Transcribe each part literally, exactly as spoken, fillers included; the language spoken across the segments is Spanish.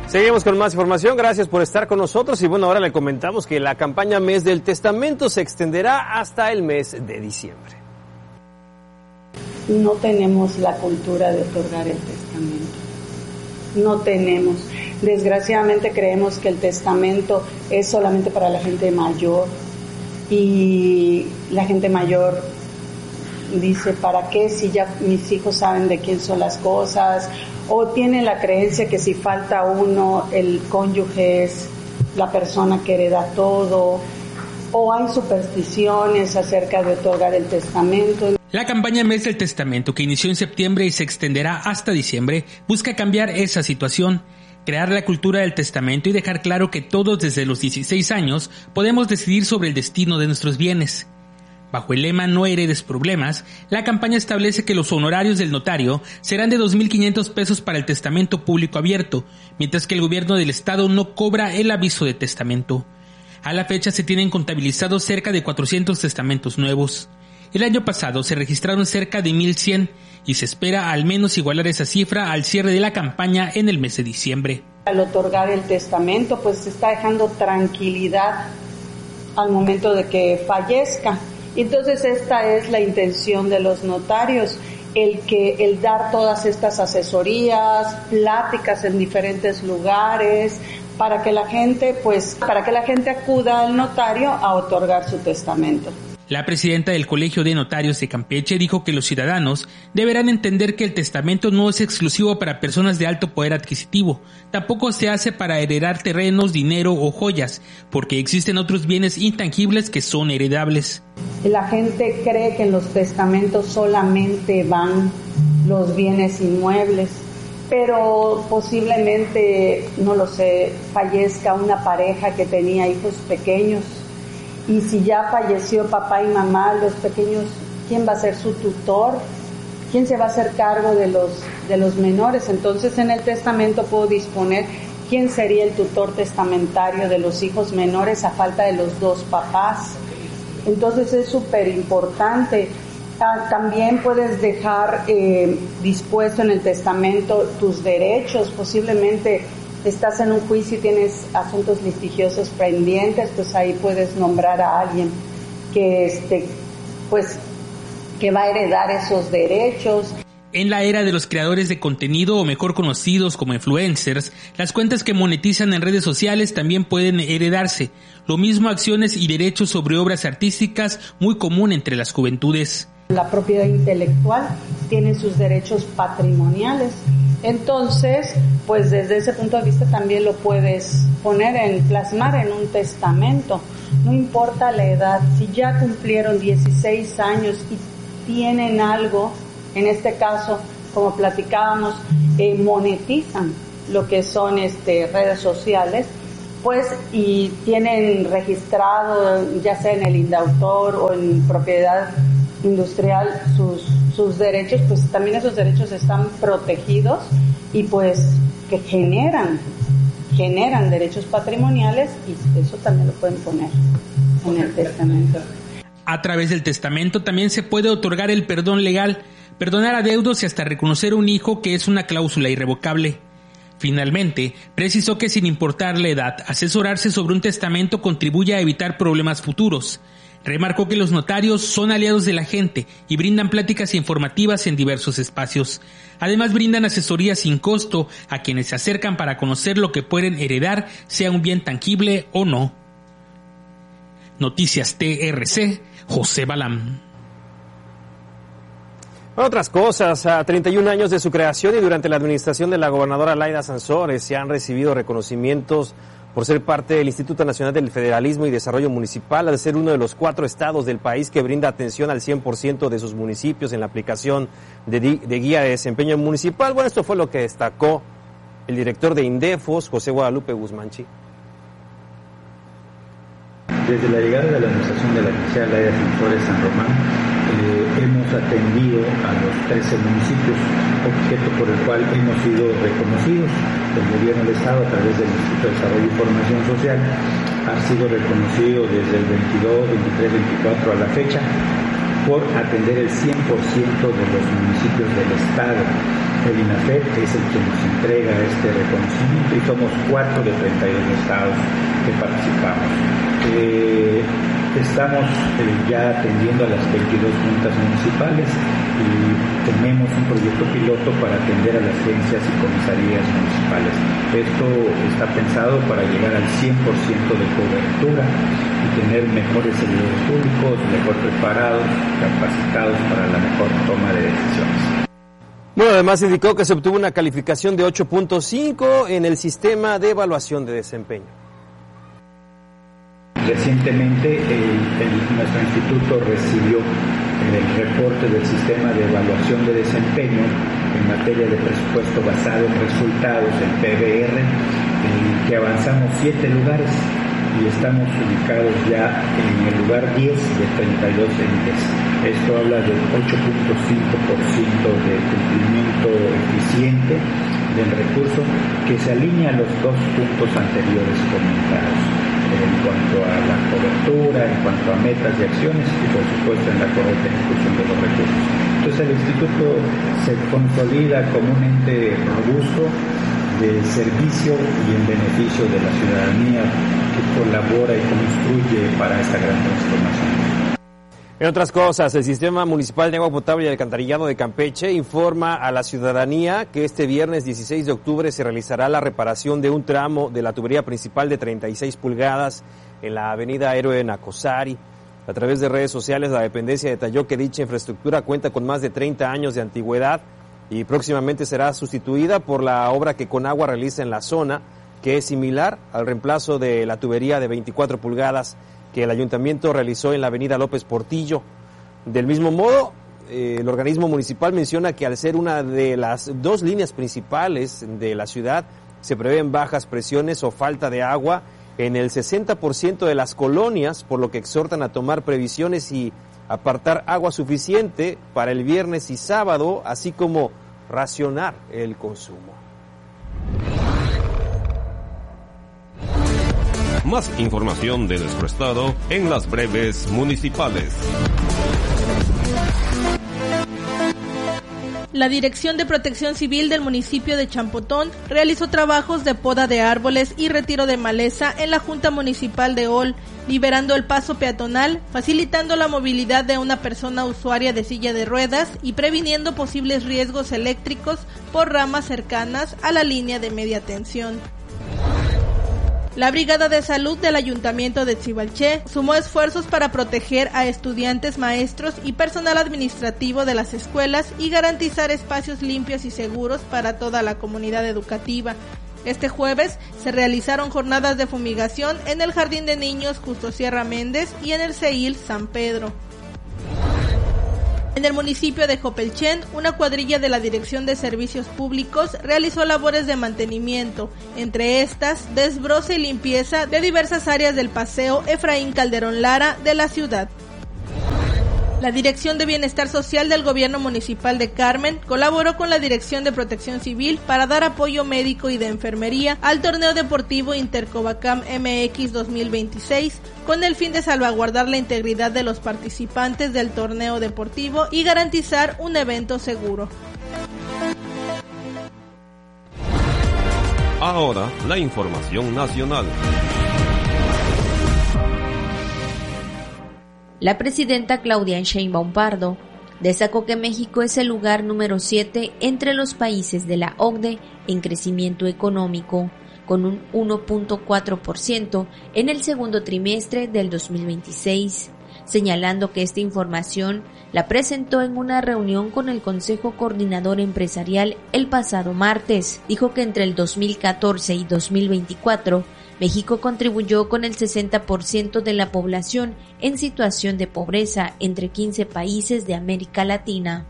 Seguimos con más información, gracias por estar con nosotros y bueno, ahora le comentamos que la campaña Mes del Testamento se extenderá hasta el mes de diciembre. No tenemos la cultura de otorgar el testamento, no tenemos. Desgraciadamente creemos que el testamento es solamente para la gente mayor y la gente mayor dice, ¿para qué si ya mis hijos saben de quién son las cosas? O tiene la creencia que si falta uno, el cónyuge es la persona que hereda todo, o hay supersticiones acerca de otorgar el testamento. La campaña Mes del Testamento, que inició en septiembre y se extenderá hasta diciembre, busca cambiar esa situación, crear la cultura del testamento y dejar claro que todos desde los dieciséis años podemos decidir sobre el destino de nuestros bienes. Bajo el lema No heredes problemas, la campaña establece que los honorarios del notario serán de dos mil quinientos pesos para el testamento público abierto, mientras que el gobierno del estado no cobra el aviso de testamento. A la fecha se tienen contabilizados cerca de cuatrocientos testamentos nuevos. El año pasado se registraron cerca de mil cien y se espera al menos igualar esa cifra al cierre de la campaña en el mes de diciembre. Al otorgar el testamento, pues se está dejando tranquilidad al momento de que fallezca. Entonces esta es la intención de los notarios, el que el dar todas estas asesorías, pláticas en diferentes lugares, para que la gente, pues, para que la gente acuda al notario a otorgar su testamento. La presidenta del Colegio de Notarios de Campeche dijo que los ciudadanos deberán entender que el testamento no es exclusivo para personas de alto poder adquisitivo, tampoco se hace para heredar terrenos, dinero o joyas, porque existen otros bienes intangibles que son heredables. La gente cree que en los testamentos solamente van los bienes inmuebles, pero posiblemente, no lo sé, fallezca una pareja que tenía hijos pequeños. Y si ya falleció papá y mamá, los pequeños, ¿quién va a ser su tutor? ¿Quién se va a hacer cargo de los, de los menores? Entonces en el testamento puedo disponer quién sería el tutor testamentario de los hijos menores a falta de los dos papás. Entonces es súper importante. También puedes dejar eh, dispuesto en el testamento tus derechos, posiblemente estás en un juicio y tienes asuntos litigiosos pendientes, pues ahí puedes nombrar a alguien que este, pues, que va a heredar esos derechos. En la era de los creadores de contenido, o mejor conocidos como influencers, las cuentas que monetizan en redes sociales también pueden heredarse. Lo mismo acciones y derechos sobre obras artísticas, muy común entre las juventudes. La propiedad intelectual tiene sus derechos patrimoniales. Entonces, pues desde ese punto de vista también lo puedes poner en, plasmar en un testamento. No importa la edad, si ya cumplieron dieciséis años y tienen algo, en este caso, como platicábamos, eh, monetizan lo que son este redes sociales, pues y tienen registrado, ya sea en el INDAUTOR o en propiedad industrial, sus sus derechos, pues también esos derechos están protegidos y pues que generan generan derechos patrimoniales y eso también lo pueden poner en el testamento. A través del testamento también se puede otorgar el perdón legal, perdonar adeudos y hasta reconocer un hijo, que es una cláusula irrevocable. Finalmente, precisó que sin importar la edad, asesorarse sobre un testamento contribuye a evitar problemas futuros. Remarcó que los notarios son aliados de la gente y brindan pláticas informativas en diversos espacios. Además, brindan asesoría sin costo a quienes se acercan para conocer lo que pueden heredar, sea un bien tangible o no. Noticias T R C, José Balam. Otras cosas, a treinta y un años de su creación y durante la administración de la gobernadora Laida Sansores se han recibido reconocimientos por ser parte del Instituto Nacional del Federalismo y Desarrollo Municipal, al ser uno de los cuatro estados del país que brinda atención al cien por ciento de sus municipios en la aplicación de, de guía de desempeño municipal. Bueno, esto fue lo que destacó el director de INDEFOS, José Guadalupe Guzmanchi. Desde la llegada de la administración de la licenciada Laida Sansores San Román, eh, hemos atendido a los trece municipios, objeto por el cual hemos sido reconocidos. El gobierno del Estado, a través del Instituto de Desarrollo y Formación Social, ha sido reconocido desde el veintidós, veintitrés, veinticuatro a la fecha por atender el cien por ciento de los municipios del Estado. El INAFED es el que nos entrega este reconocimiento y somos cuatro de treinta y dos estados que participamos. Eh, estamos eh, ya atendiendo a las veintidós juntas municipales y tenemos un proyecto piloto para atender a las agencias y comisarías municipales. Esto está pensado para llegar al cien por ciento de cobertura y tener mejores servidores públicos, mejor preparados, capacitados para la mejor toma de decisiones. Bueno, además indicó que se obtuvo una calificación de ocho punto cinco en el sistema de evaluación de desempeño. Recientemente el, el, nuestro instituto recibió el reporte del sistema de evaluación de desempeño en materia de presupuesto basado en resultados, el P B R, en que avanzamos siete lugares y estamos ubicados ya en el lugar diez de treinta y dos entes. Esto habla del ocho punto cinco por ciento de cumplimiento eficiente del recurso, que se alinea a los dos puntos anteriores comentados, en cuanto a la cobertura, en cuanto a metas y acciones y por supuesto en la correcta ejecución de los recursos. Entonces el instituto se consolida como un ente robusto de servicio y en beneficio de la ciudadanía que colabora y construye para esta gran transformación. En otras cosas, el Sistema Municipal de Agua Potable y Alcantarillado de Campeche informa a la ciudadanía que este viernes dieciséis de octubre se realizará la reparación de un tramo de la tubería principal de treinta y seis pulgadas en la avenida Héroe Nacosari. A través de redes sociales, la dependencia detalló que dicha infraestructura cuenta con más de treinta años de antigüedad y próximamente será sustituida por la obra que Conagua realiza en la zona, que es similar al reemplazo de la tubería de veinticuatro pulgadas que el ayuntamiento realizó en la avenida López Portillo. Del mismo modo, eh, el organismo municipal menciona que al ser una de las dos líneas principales de la ciudad, se prevén bajas presiones o falta de agua en el sesenta por ciento de las colonias, por lo que exhortan a tomar previsiones y apartar agua suficiente para el viernes y sábado, así como racionar el consumo. Más información de nuestro estado en las breves municipales. La Dirección de Protección Civil del municipio de Champotón realizó trabajos de poda de árboles y retiro de maleza en la Junta Municipal de Ol, liberando el paso peatonal, facilitando la movilidad de una persona usuaria de silla de ruedas y previniendo posibles riesgos eléctricos por ramas cercanas a la línea de media tensión. La Brigada de Salud del Ayuntamiento de Xibalché sumó esfuerzos para proteger a estudiantes, maestros y personal administrativo de las escuelas y garantizar espacios limpios y seguros para toda la comunidad educativa. Este jueves se realizaron jornadas de fumigación en el Jardín de Niños Justo Sierra Méndez y en el C E I L San Pedro. En el municipio de Jopelchen, una cuadrilla de la Dirección de Servicios Públicos realizó labores de mantenimiento, entre estas, desbroce y limpieza de diversas áreas del Paseo Efraín Calderón Lara de la ciudad. La Dirección de Bienestar Social del Gobierno Municipal de Carmen colaboró con la Dirección de Protección Civil para dar apoyo médico y de enfermería al torneo deportivo Intercovacam M X dos mil veintiséis, con el fin de salvaguardar la integridad de los participantes del torneo deportivo y garantizar un evento seguro. Ahora, la información nacional. La presidenta Claudia Sheinbaum Pardo destacó que México es el lugar número siete entre los países de la O C D E en crecimiento económico, con un uno punto cuatro por ciento en el segundo trimestre del dos mil veintiséis, señalando que esta información la presentó en una reunión con el Consejo Coordinador Empresarial el pasado martes. Dijo que entre el dos mil catorce y dos mil veinticuatro, México contribuyó con el sesenta por ciento de la población en situación de pobreza entre quince países de América Latina.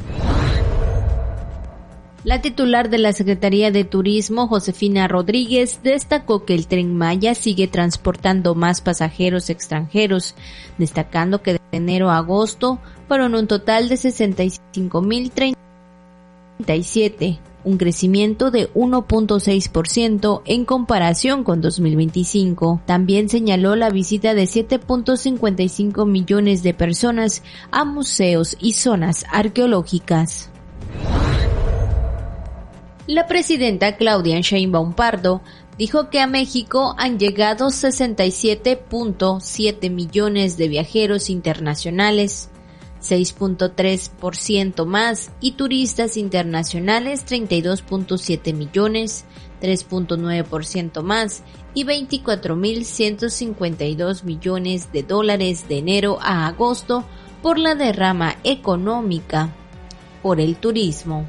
La titular de la Secretaría de Turismo, Josefina Rodríguez, destacó que el Tren Maya sigue transportando más pasajeros extranjeros, destacando que de enero a agosto fueron un total de sesenta y cinco mil treinta y siete, un crecimiento de uno punto seis por ciento en comparación con dos mil veinticinco. También señaló la visita de siete punto cincuenta y cinco millones de personas a museos y zonas arqueológicas. La presidenta Claudia Sheinbaum Pardo dijo que a México han llegado sesenta y siete punto siete millones de viajeros internacionales, seis punto tres por ciento más, y turistas internacionales treinta y dos punto siete millones, tres punto nueve por ciento más, y veinticuatro mil ciento cincuenta y dos millones de dólares de enero a agosto por la derrama económica por el turismo.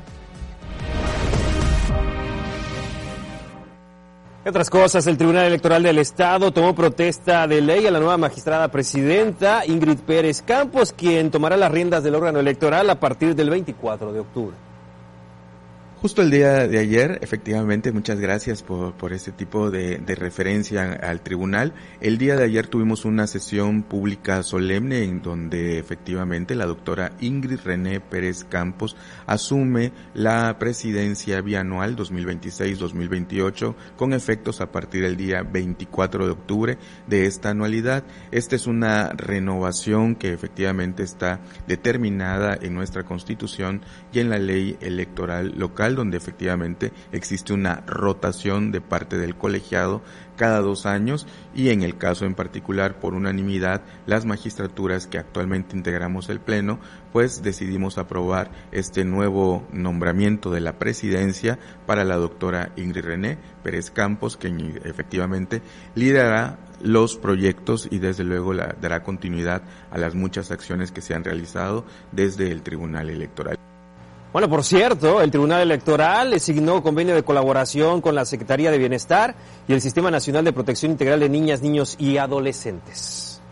En otras cosas, el Tribunal Electoral del Estado tomó protesta de ley a la nueva magistrada presidenta Ingrid Pérez Campos, quien tomará las riendas del órgano electoral a partir del veinticuatro de octubre. Justo el día de ayer, efectivamente, muchas gracias por, por este tipo de, de referencia al tribunal. El día de ayer tuvimos una sesión pública solemne en donde efectivamente la doctora Ingrid René Pérez Campos asume la presidencia bianual dos mil veintiséis dos mil veintiocho con efectos a partir del día veinticuatro de octubre de esta anualidad. Esta es una renovación que efectivamente está determinada en nuestra Constitución y en la ley electoral local, donde efectivamente existe una rotación de parte del colegiado cada dos años y en el caso en particular por unanimidad las magistraturas que actualmente integramos el pleno pues decidimos aprobar este nuevo nombramiento de la presidencia para la doctora Ingrid René Pérez Campos, que efectivamente liderará los proyectos y desde luego la, dará continuidad a las muchas acciones que se han realizado desde el Tribunal Electoral. Bueno, por cierto, el Tribunal Electoral signó convenio de colaboración con la Secretaría de Bienestar y el Sistema Nacional de Protección Integral de Niñas, Niños y Adolescentes.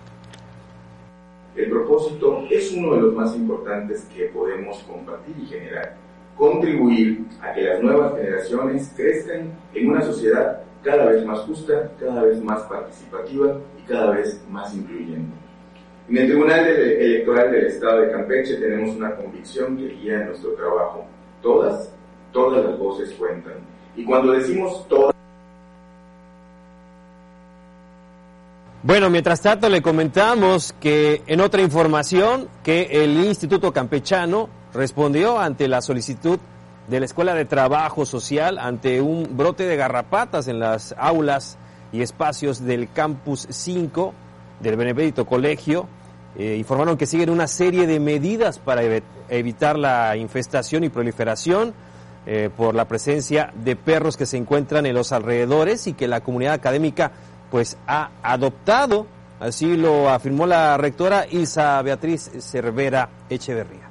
El propósito es uno de los más importantes que podemos compartir y generar, contribuir a que las nuevas generaciones crezcan en una sociedad cada vez más justa, cada vez más participativa y cada vez más incluyente. En el Tribunal Electoral del Estado de Campeche tenemos una convicción que guía nuestro trabajo. Todas, todas las voces cuentan. Y cuando decimos todas... Bueno, mientras tanto le comentamos que en otra información que el Instituto Campechano respondió ante la solicitud de la Escuela de Trabajo Social ante un brote de garrapatas en las aulas y espacios del Campus cinco del Benemérito Colegio. Eh, informaron que siguen una serie de medidas para ev- evitar la infestación y proliferación eh, por la presencia de perros que se encuentran en los alrededores y que la comunidad académica pues ha adoptado, así lo afirmó la rectora Ilsa Beatriz Cervera Echeverría.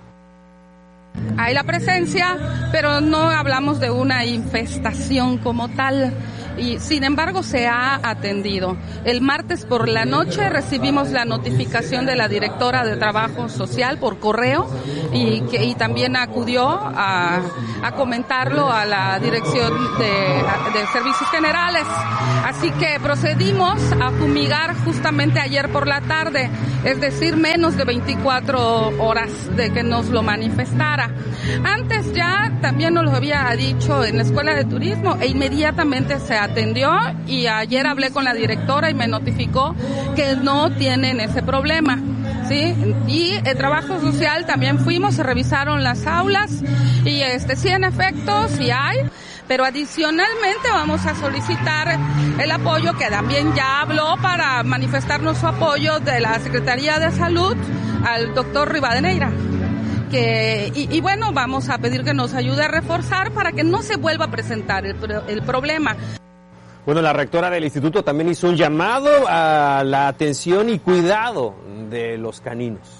Hay la presencia, pero no hablamos de una infestación como tal. Y sin embargo se ha atendido. El martes por la noche recibimos la notificación de la directora de Trabajo Social por correo y que y también acudió a, a comentarlo a la Dirección de, de Servicios Generales. Así que procedimos a fumigar justamente ayer por la tarde, es decir, menos de veinticuatro horas de que nos lo manifestara. Antes ya también nos lo había dicho en la Escuela de Turismo e inmediatamente se atendió y ayer hablé con la directora y me notificó que no tienen ese problema, ¿sí? Y el trabajo social también fuimos, se revisaron las aulas y este sí en efecto sí hay, pero adicionalmente vamos a solicitar el apoyo que también ya habló para manifestarnos su apoyo de la Secretaría de Salud al doctor Rivadeneira. Que, y, y bueno, vamos a pedir que nos ayude a reforzar para que no se vuelva a presentar el, el problema. Bueno, la rectora del instituto también hizo un llamado a la atención y cuidado de los caninos.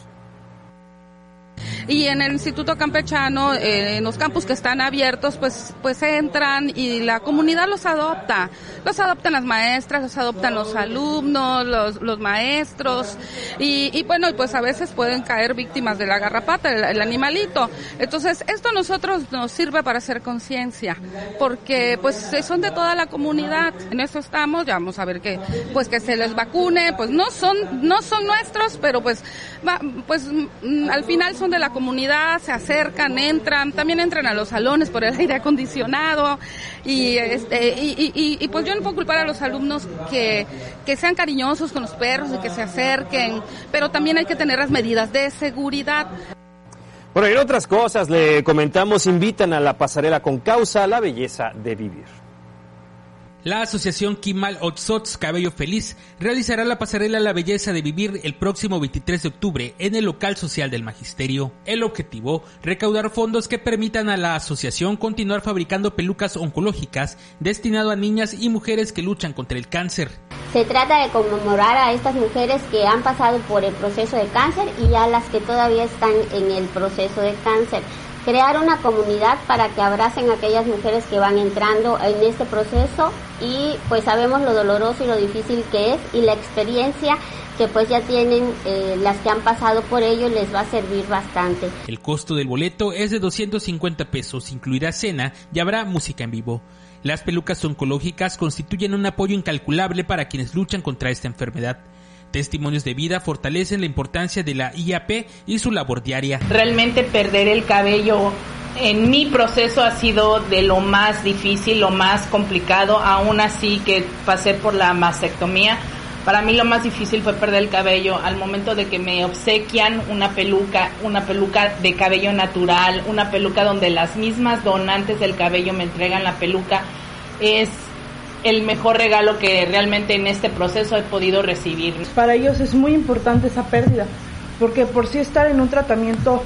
Y en el Instituto Campechano, eh, en los campus que están abiertos, pues pues entran y la comunidad los adopta. Los adoptan las maestras, los adoptan los alumnos, los los maestros. Y, y bueno, pues a veces pueden caer víctimas de la garrapata, el, el animalito. Entonces, esto a nosotros nos sirve para hacer conciencia, porque pues son de toda la comunidad. En eso estamos, ya vamos a ver que pues que se les vacune, pues no son no son nuestros, pero pues va, pues m- al final son de la comunidad, se acercan, entran, también entran a los salones por el aire acondicionado y este y, y, y pues yo no puedo culpar a los alumnos que, que sean cariñosos con los perros y que se acerquen, pero también hay que tener las medidas de seguridad. Bueno, y en otras cosas le comentamos, invitan a la pasarela con causa la belleza de vivir. La asociación Kimal Otsots Cabello Feliz realizará la pasarela La Belleza de Vivir el próximo veintitrés de octubre en el local social del Magisterio. El objetivo, recaudar fondos que permitan a la asociación continuar fabricando pelucas oncológicas destinado a niñas y mujeres que luchan contra el cáncer. Se trata de conmemorar a estas mujeres que han pasado por el proceso de cáncer y a las que todavía están en el proceso de cáncer. Crear una comunidad para que abracen a aquellas mujeres que van entrando en este proceso y pues sabemos lo doloroso y lo difícil que es y la experiencia que pues ya tienen eh, las que han pasado por ello les va a servir bastante. El costo del boleto es de doscientos cincuenta pesos, incluirá cena y habrá música en vivo. Las pelucas oncológicas constituyen un apoyo incalculable para quienes luchan contra esta enfermedad. Testimonios de vida fortalecen la importancia de la I A P y su labor diaria. Realmente perder el cabello en mi proceso ha sido de lo más difícil, lo más complicado, aún así que pasé por la mastectomía. Para mí lo más difícil fue perder el cabello al momento de que me obsequian una peluca, una peluca de cabello natural, una peluca donde las mismas donantes del cabello me entregan la peluca. Es el mejor regalo que realmente en este proceso he podido recibir. Para ellos es muy importante esa pérdida, porque por sí estar en un tratamiento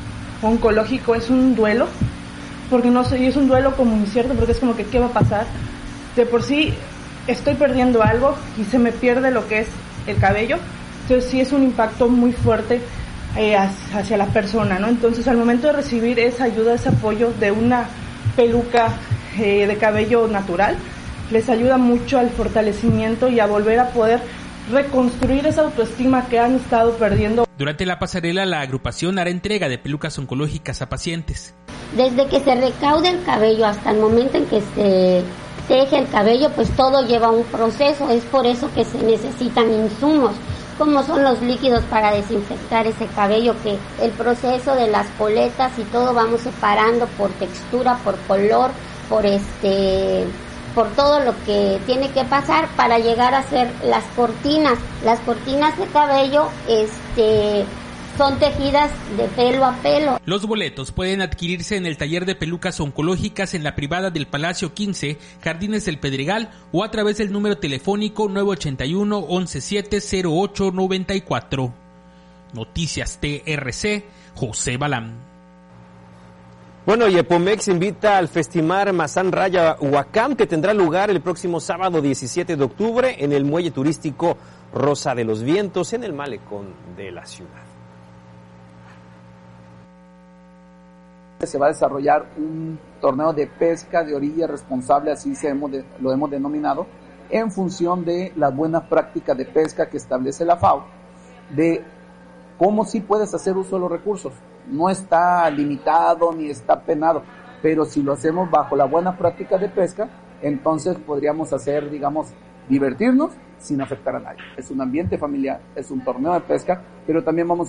oncológico es un duelo, porque no sé, es un duelo como incierto, porque es como que ¿qué va a pasar? De por sí estoy perdiendo algo y se me pierde lo que es el cabello, entonces sí es un impacto muy fuerte eh, hacia la persona, ¿no? Entonces al momento de recibir esa ayuda, ese apoyo de una peluca eh, de cabello natural, les ayuda mucho al fortalecimiento y a volver a poder reconstruir esa autoestima que han estado perdiendo. Durante la pasarela, la agrupación hará entrega de pelucas oncológicas a pacientes. Desde que se recaude el cabello hasta el momento en que se teje el cabello, pues todo lleva un proceso. Es por eso que se necesitan insumos, como son los líquidos para desinfectar ese cabello, que el proceso de las coletas y todo vamos separando por textura, por color, por este... por todo lo que tiene que pasar para llegar a hacer las cortinas. Las cortinas de cabello este, son tejidas de pelo a pelo. Los boletos pueden adquirirse en el taller de pelucas oncológicas en la privada del Palacio quince, Jardines del Pedregal, o a través del número telefónico nueve ocho uno, once siete, cero ocho nueve cuatro. Noticias T R C, José Balán. Bueno, y Epomex invita al Festival Mazán Raya Huacam, que tendrá lugar el próximo sábado diecisiete de octubre en el muelle turístico Rosa de los Vientos, en el malecón de la ciudad. Se va a desarrollar un torneo de pesca de orilla responsable, así se hemos de, lo hemos denominado, en función de las buenas prácticas de pesca que establece la FAO, de cómo sí puedes hacer uso de los recursos. No está limitado ni está penado, pero si lo hacemos bajo la buena práctica de pesca, entonces podríamos hacer, digamos, divertirnos sin afectar a nadie. Es un ambiente familiar, es un torneo de pesca, pero también vamos